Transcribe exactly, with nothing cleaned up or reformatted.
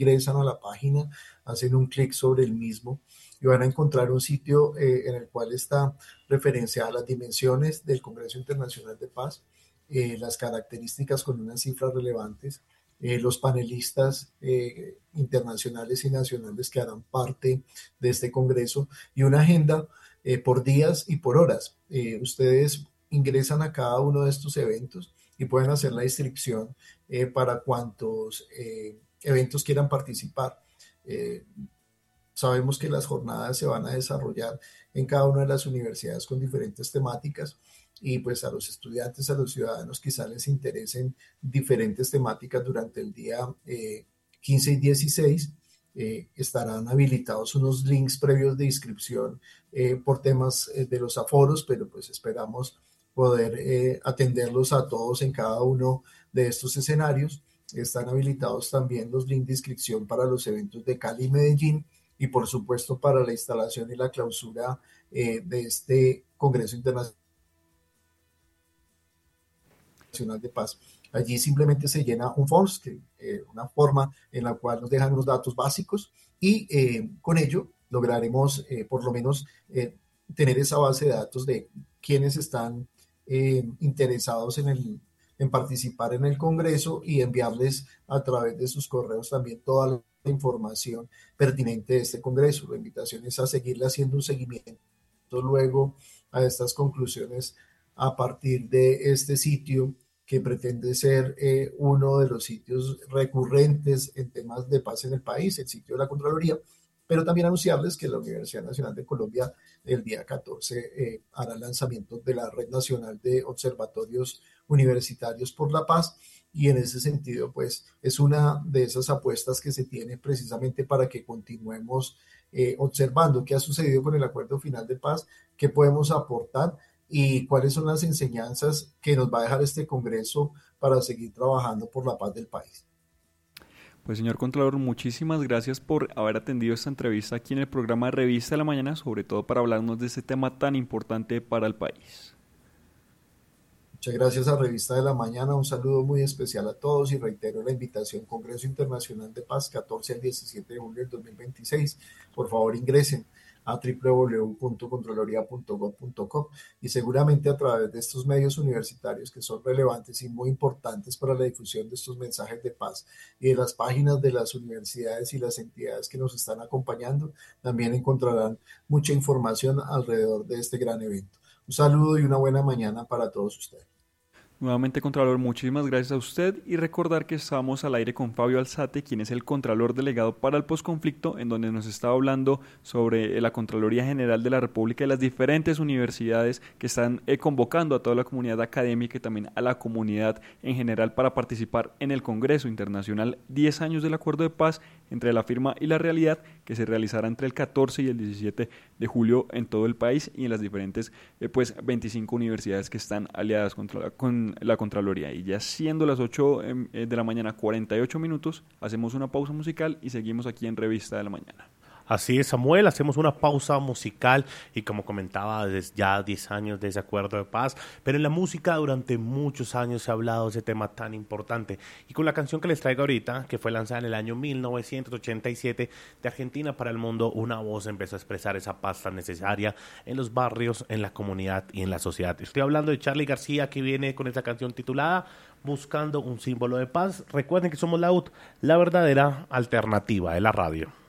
ingresan a la página, hacen un clic sobre el mismo y van a encontrar un sitio eh, en el cual está referenciadas las dimensiones del Congreso Internacional de Paz, eh, las características con unas cifras relevantes, eh, los panelistas eh, internacionales y nacionales que harán parte de este Congreso y una agenda eh, por días y por horas. Eh, ustedes ingresan a cada uno de estos eventos y pueden hacer la inscripción eh, para cuantos eh, eventos quieran participar. Eh, sabemos que las jornadas se van a desarrollar en cada una de las universidades con diferentes temáticas y pues a los estudiantes, a los ciudadanos quizás les interesen diferentes temáticas durante el día eh, quince y dieciséis. Eh, estarán habilitados unos links previos de inscripción eh, por temas eh, de los aforos, pero pues esperamos poder eh, atenderlos a todos en cada uno de estos escenarios. Están habilitados también los links de inscripción para los eventos de Cali y Medellín y por supuesto para la instalación y la clausura eh, de este Congreso Internacional de Paz. Allí simplemente se llena un forms, que, eh, una forma en la cual nos dejan los datos básicos y eh, con ello lograremos eh, por lo menos eh, tener esa base de datos de quienes están eh, interesados en, el, en participar en el Congreso y enviarles a través de sus correos también toda la información pertinente de este Congreso. La invitación es a seguirle haciendo un seguimiento luego a estas conclusiones a partir de este sitio que pretende ser eh, uno de los sitios recurrentes en temas de paz en el país, el sitio de la Contraloría, pero también anunciarles que la Universidad Nacional de Colombia el día catorce eh, hará el lanzamiento de la Red Nacional de Observatorios Universitarios por la Paz y en ese sentido pues es una de esas apuestas que se tiene precisamente para que continuemos eh, observando qué ha sucedido con el acuerdo final de paz, qué podemos aportar y cuáles son las enseñanzas que nos va a dejar este Congreso para seguir trabajando por la paz del país. Pues señor Contralor, muchísimas gracias por haber atendido esta entrevista aquí en el programa Revista de la Mañana, sobre todo para hablarnos de este tema tan importante para el país. Muchas gracias a Revista de la Mañana, un saludo muy especial a todos y reitero la invitación Congreso Internacional de Paz, catorce al diecisiete de julio del dos mil veintiséis. Por favor ingresen a doble u doble u doble u punto contraloría punto gob punto co y seguramente a través de estos medios universitarios que son relevantes y muy importantes para la difusión de estos mensajes de paz y de las páginas de las universidades y las entidades que nos están acompañando, también encontrarán mucha información alrededor de este gran evento. Un saludo y una buena mañana para todos ustedes. Nuevamente, Contralor, muchísimas gracias a usted y recordar que estamos al aire con Fabio Alzate, quien es el Contralor Delegado para el Postconflicto, en donde nos estaba hablando sobre la Contraloría General de la República y las diferentes universidades que están eh, convocando a toda la comunidad académica y también a la comunidad en general para participar en el Congreso Internacional diez años del Acuerdo de Paz entre la firma y la realidad, que se realizará entre el catorce y el diecisiete de julio en todo el país y en las diferentes eh, pues veinticinco universidades que están aliadas contra la, con la Contraloría. Y ya siendo las ocho de la mañana, cuarenta y ocho minutos, hacemos una pausa musical y seguimos aquí en Revista de la Mañana. Así es, Samuel, hacemos una pausa musical y como comentaba, desde ya diez años de ese acuerdo de paz, pero en la música durante muchos años se ha hablado de ese tema tan importante y con la canción que les traigo ahorita, que fue lanzada en el año mil novecientos ochenta y siete de Argentina para el mundo, una voz empezó a expresar esa paz tan necesaria en los barrios, en la comunidad y en la sociedad. Estoy hablando de Charly García, que viene con esta canción titulada Buscando un símbolo de paz. Recuerden que somos la U T, la verdadera alternativa de la radio.